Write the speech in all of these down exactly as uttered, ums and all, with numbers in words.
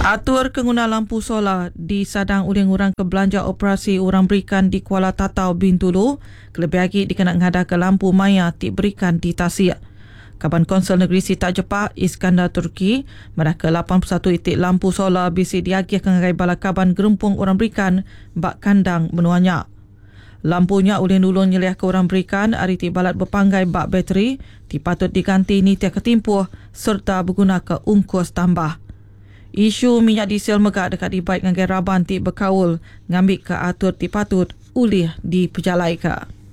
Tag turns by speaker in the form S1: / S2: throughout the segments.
S1: Atur kengguna lampu solar di sadang uling orang ke belanja operasi orang berikan di Kuala Tatau Bintulu, kelebih lagi dikena ngada ke lampu maya tik berikan di Tasik. Kaban Konsel Negeri Sita Jepah Iskandar Turki, mereka lapan puluh satu itik lampu solar bisi diagih ke ngagai bala kaban gerempung orang berikan bak kandang menuanya. Lampunya ulin ulun nyeliah ke orang berikan hari tik balat berpanggai bak bateri, dipatut diganti ni tiap ketimpuh serta berguna ke ungkus tambah. Isu minyak diesel megak dekat di baik ngagai raban tik berkaul ngambil ke atur tik patut ulih di pejalai ke.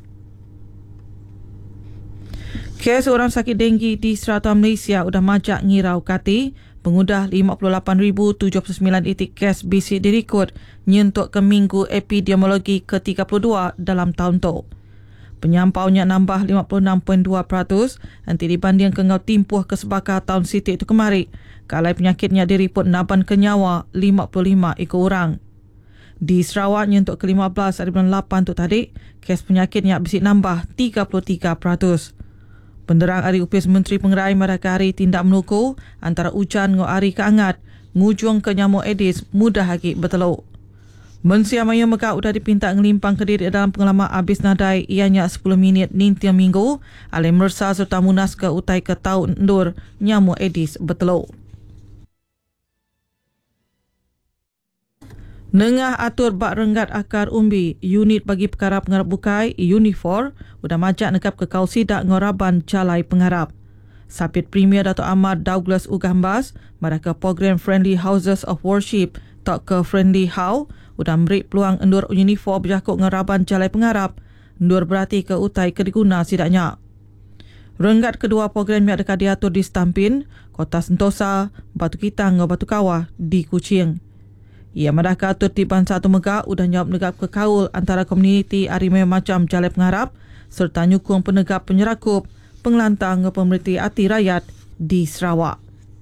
S1: Kes orang sakit denggi di serata Malaysia sudah majak ngirau kati, pengudah lima puluh lapan ribu tujuh puluh sembilan itik kes bisik dirikut nyentuk ke minggu epidemiologi ke tiga puluh dua dalam tahun tu. Penyampaunya nambah lima puluh enam perpuluhan dua peratus nanti dibanding ke ngau timpuh ke sebakar tahun sitik itu kemari. Kalai penyakitnya diriput naban ke nyawa lima puluh lima ekor orang. Di Sarawak nyentuk ke lima belas hari bulan lapan tu tadi, kes penyakitnya bisik nambah tiga puluh tiga peratus. Penderang Ari Upis Menteri Pengerai mereka hari tindak menuku antara hujan ngau hari keangat, ngujung ke nyamuk Aedes mudah lagi berteluk. Mensia Maya Megak sudah dipinta ngelimpang ke diri dalam pengalaman habis nadai ianya sepuluh minit nintia minggu, alih mersa serta munas ke utai ke tahun endur nyamuk Aedes berteluk. Nengah atur bak renggat akar umbi, unit bagi perkara pengarap bukai, Unifor, sudah majak nekap ke kau sidak ngoraban calai pengarap. Sapit Premier Dato' Ahmad Douglas Ugambas, mereka program Friendly Houses of Worship, tak ke Friendly How, sudah memberi peluang endur Unifor berjakuk ngoraban calai pengarap, endur berarti ke utai ke diguna sidaknya. Renggat kedua program yang dekat diatur di Stampin, Kota Sentosa, Batu Kitang, Batu Kawah, di Kuching. Ia madaka atur tiban satu megak udah nyawab negap ke kaul antara komuniti arimai macam calai pengarap serta nyukung penegap penyerakup pengelantang ke pemerintah hati rakyat di Sarawak.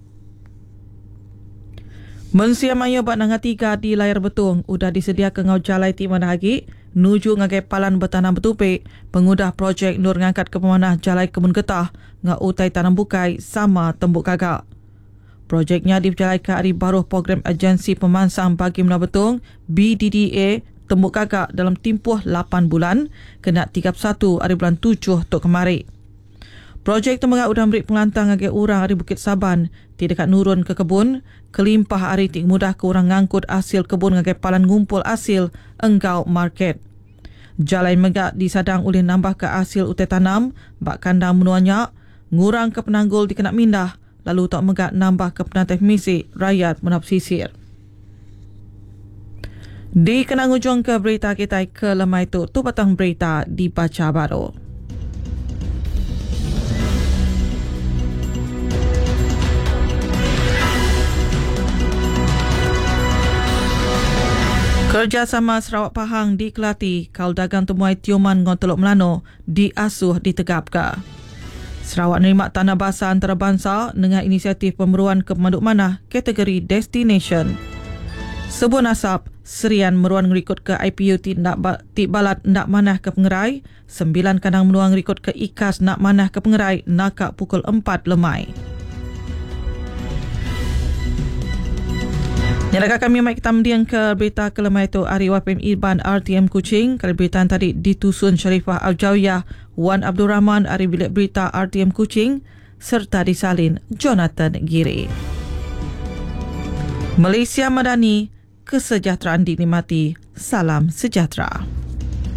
S1: Mensia Maya bat nanga tiga di layar betung udah disediakan ngau calai ti mana lagi nuju ngagai palan bertanam betupik pengudah projek nur ngangkat ke pemanah calai kebun getah ngau utai tanam bukai sama tembuk gagak. Projeknya diperjalankan hari baru program agensi pemansang bagi menara betung B D D A tembuk gagak dalam tempoh lapan bulan kena tiga puluh satu hari bulan tujuh tok kemari. Projek temengah sudah beri pengelantang bagi orang hari Bukit Saban tidak nurun ke kebun, kelimpah hari tik mudah ke orang ngangkut hasil kebun bagi palan ngumpul hasil enggau market. Jalan megak disadang oleh nambah ke hasil utai tanam, bak kandang menuanya, ngurang ke penanggul dikena mindah, lalu tak megak nambah ke penantai misi rakyat menapsisir. Di kenang ujung ke berita kita ke lemah itu, tu batang berita dibaca baru. Kerjasama Sarawak Pahang di Kelati, kaul dagang temuai tiuman ngon Teluk Melano diasuh ditegapkan. Sarawak nerima tanah basah antarabangsa dengan inisiatif pemeruan ke pemaduk manah kategori destination. Sebuah nasab, Serian meruan ngerikut ke I P U ti nak ba, ti balat nak manah ke Pengerai, sembilan kadang meruang ngerikut ke Ikas nak manah ke Pengerai nakak pukul empat lemai. Nyalakan kami mai kita mendiang ke berita ke lemai itu Ari Y P M Irban R T M Kuching. Kali berita tadi ditusun Sharifah Al-Jawiyah, Wan Abdul Rahman Ari bilik berita R T M Kuching serta disalin Jonathan Giri. Malaysia Madani, kesejahteraan dinikmati. Salam sejahtera.